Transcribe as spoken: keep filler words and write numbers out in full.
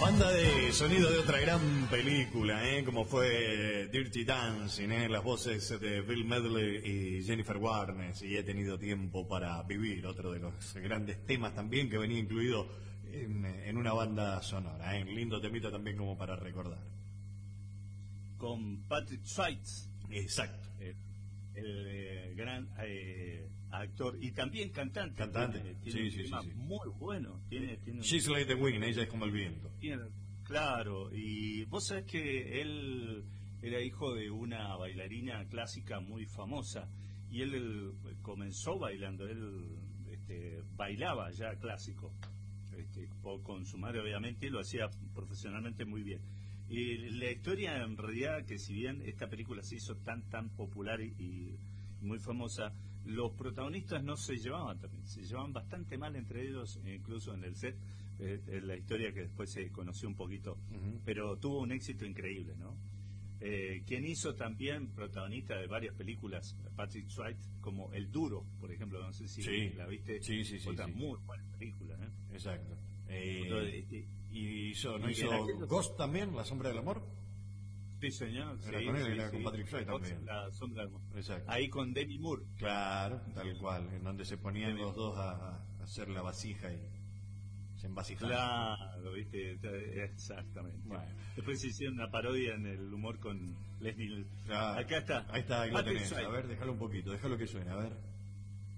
Banda de sonido de otra gran película, ¿eh? Como fue Dirty Dancing, ¿eh? Las voces de Bill Medley y Jennifer Warnes, y He tenido tiempo para vivir, otro de los grandes temas también que venía incluido en, en una banda sonora, ¿eh? Un lindo temita también como para recordar. Con Patrick Swayze. Exacto. El, el eh, gran eh, actor y también cantante. Cantante, tiene, tiene sí, un sí, tema sí, sí. muy bueno. Tiene, tiene un- She's like the wind, ella es como el viento. tiene- claro, y vos sabés que él era hijo de una bailarina clásica muy famosa y él, él comenzó bailando, él este, bailaba ya clásico. Este, po- con su madre obviamente, y lo hacía profesionalmente muy bien. Y la historia en realidad, que si bien esta película se hizo tan tan popular y, y muy famosa, los protagonistas no se llevaban también, se llevaban bastante mal entre ellos, e incluso en el set. Eh, eh, la historia que después se conoció un poquito, Ujú. pero tuvo un éxito increíble, ¿no? Eh, quien hizo también protagonista de varias películas, Patrick Swayze, como El Duro, por ejemplo, no sé si Sí. la viste. Sí, sí, sí, Otra sí. muy buena película, ¿eh? Exacto. Eh, Entonces, este, y hizo, ¿no y hizo en aquellos- Ghost también, La sombra del amor? sí, señor. Era sí, con él, sí, era sí. con Patrick Swayze también. La sombra del amor. Exacto. Ahí con Demi Moore. Claro, tal cual, en donde se ponían Demi- los dos a, a hacer la vasija y se envasijaban. Claro, viste, exactamente. Bueno. Después se hicieron una parodia en el humor con Leslie. Claro. Acá está. Ahí está, ahí lo Patrick tenés. Swayze. A ver, déjalo un poquito, déjalo que suene, a ver.